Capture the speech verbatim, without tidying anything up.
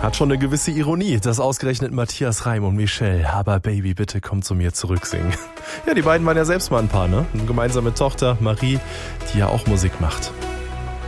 Hat schon eine gewisse Ironie, dass ausgerechnet Matthias Reim und Michelle "Aber Baby, bitte komm zu mir zurück" singen. Ja, die beiden waren ja selbst mal ein Paar, ne? Eine gemeinsame Tochter, Marie, die ja auch Musik macht.